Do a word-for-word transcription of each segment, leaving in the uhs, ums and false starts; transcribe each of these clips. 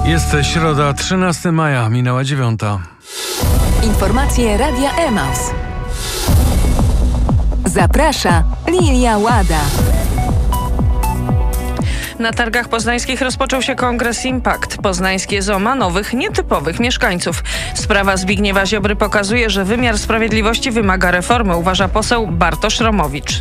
Jest środa, trzynastego maja, minęła dziewiąta. Informacje Radia Emaus. Zaprasza Lilia Łada. Na targach poznańskich rozpoczął się kongres Impact. Poznańskie Zoo ma nowych, nietypowych mieszkańców. Sprawa Zbigniewa Ziobry pokazuje, że wymiar sprawiedliwości wymaga reformy, uważa poseł Bartosz Romowicz.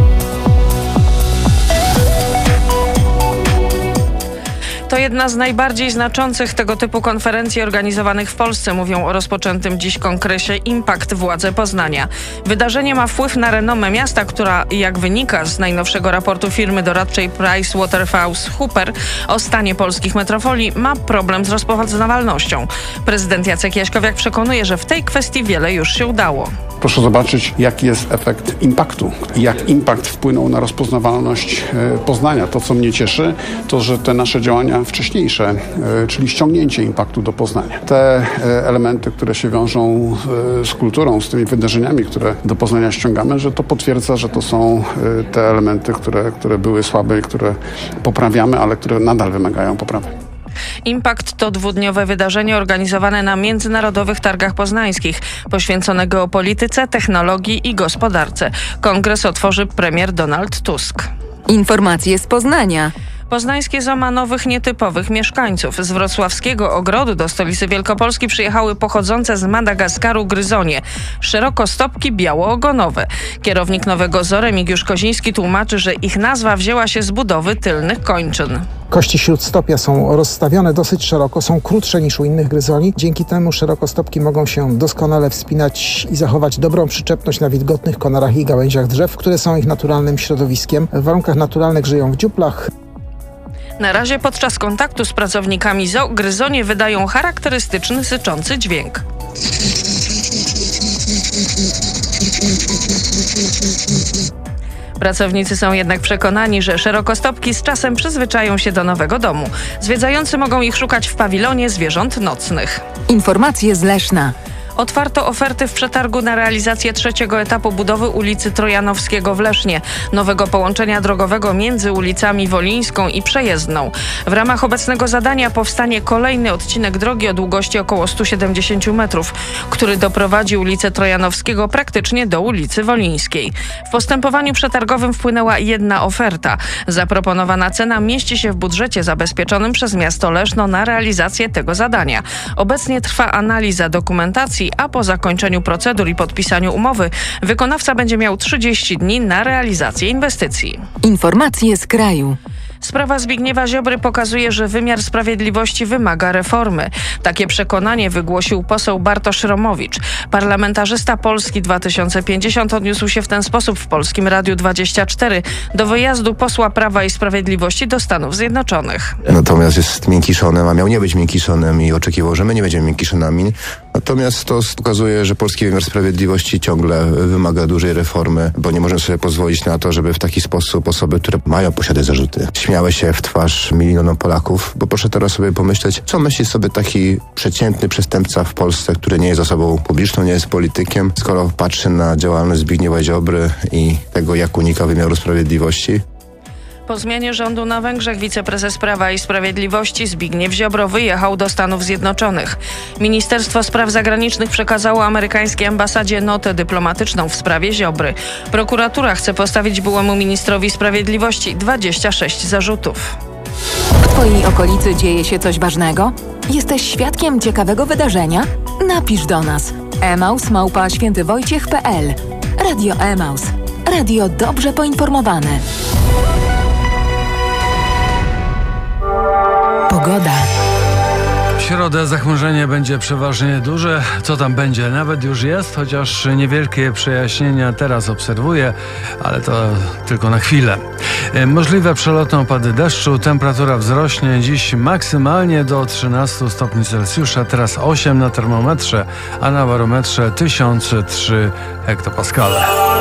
To jedna z najbardziej znaczących tego typu konferencji organizowanych w Polsce, mówią o rozpoczętym dziś kongresie Impact władze Poznania. Wydarzenie ma wpływ na renomę miasta, która, jak wynika z najnowszego raportu firmy doradczej PricewaterhouseCoopers o stanie polskich metropolii, ma problem z rozpoznawalnością. Prezydent Jacek Jaśkowiak przekonuje, że w tej kwestii wiele już się udało. Proszę zobaczyć, jaki jest efekt impaktu i jak impact wpłynął na rozpoznawalność Poznania. To, co mnie cieszy, to, że te nasze działania wcześniejsze, czyli ściągnięcie impaktu do Poznania. Te elementy, które się wiążą z kulturą, z tymi wydarzeniami, które do Poznania ściągamy, że to potwierdza, że to są te elementy, które, które były słabe i które poprawiamy, ale które nadal wymagają poprawy. Impact to dwudniowe wydarzenie organizowane na Międzynarodowych Targach Poznańskich, poświęcone geopolityce, technologii i gospodarce. Kongres otworzy premier Donald Tusk. Informacje z Poznania. Poznańskie Zoo ma nowych, nietypowych mieszkańców. Z wrocławskiego ogrodu do stolicy Wielkopolski przyjechały pochodzące z Madagaskaru gryzonie. Szerokostopki białoogonowe. Kierownik nowego zoo Remigiusz Koziński tłumaczy, że ich nazwa wzięła się z budowy tylnych kończyn. Kości śródstopia są rozstawione dosyć szeroko, są krótsze niż u innych gryzoni. Dzięki temu szerokostopki mogą się doskonale wspinać i zachować dobrą przyczepność na wilgotnych konarach i gałęziach drzew, które są ich naturalnym środowiskiem. W warunkach naturalnych żyją w dziuplach. Na razie podczas kontaktu z pracownikami zoo gryzonie wydają charakterystyczny, syczący dźwięk. Pracownicy są jednak przekonani, że szerokostopki z czasem przyzwyczają się do nowego domu. Zwiedzający mogą ich szukać w pawilonie zwierząt nocnych. Informacje z Leszna. Otwarto oferty w przetargu na realizację trzeciego etapu budowy ulicy Trojanowskiego w Lesznie, nowego połączenia drogowego między ulicami Wolińską i Przejezdną. W ramach obecnego zadania powstanie kolejny odcinek drogi o długości około stu siedemdziesięciu metrów, który doprowadzi ulicę Trojanowskiego praktycznie do ulicy Wolińskiej. W postępowaniu przetargowym wpłynęła jedna oferta. Zaproponowana cena mieści się w budżecie zabezpieczonym przez miasto Leszno na realizację tego zadania. Obecnie trwa analiza dokumentacji, a po zakończeniu procedur i podpisaniu umowy wykonawca będzie miał trzydzieści dni na realizację inwestycji. Informacje z kraju. Sprawa Zbigniewa Ziobry pokazuje, że wymiar sprawiedliwości wymaga reformy. Takie przekonanie wygłosił poseł Bartosz Romowicz. Parlamentarzysta Polski dwa tysiące pięćdziesiąt odniósł się w ten sposób w Polskim Radiu dwadzieścia cztery do wyjazdu posła Prawa i Sprawiedliwości do Stanów Zjednoczonych. Natomiast jest miękiszonem, a miał nie być miękiszonem i oczekiwał, że my nie będziemy miękiszonami. Natomiast to pokazuje, że polski wymiar sprawiedliwości ciągle wymaga dużej reformy, bo nie możemy sobie pozwolić na to, żeby w taki sposób osoby, które mają posiadać zarzuty, śmiały się w twarz milionom Polaków, bo proszę teraz sobie pomyśleć, co myśli sobie taki przeciętny przestępca w Polsce, który nie jest osobą publiczną, nie jest politykiem, skoro patrzy na działalność Zbigniewa Ziobry i tego, jak unika wymiaru sprawiedliwości. Po zmianie rządu na Węgrzech wiceprezes Prawa i Sprawiedliwości Zbigniew Ziobro wyjechał do Stanów Zjednoczonych. Ministerstwo Spraw Zagranicznych przekazało amerykańskiej ambasadzie notę dyplomatyczną w sprawie Ziobry. Prokuratura chce postawić byłemu ministrowi sprawiedliwości dwadzieścia sześć zarzutów. W Twojej okolicy dzieje się coś ważnego? Jesteś świadkiem ciekawego wydarzenia? Napisz do nas. emaus małpa święty wojciech kropka pe el. Radio Emaus. Radio dobrze poinformowane. Pogoda. W środę zachmurzenie będzie przeważnie duże. Co tam będzie? Nawet już jest, chociaż niewielkie przejaśnienia teraz obserwuję, ale to tylko na chwilę. Możliwe przelotne opady deszczu, temperatura wzrośnie dziś maksymalnie do trzynastu stopni Celsjusza, teraz osiem na termometrze, a na barometrze tysiąc trzy hektopaskale.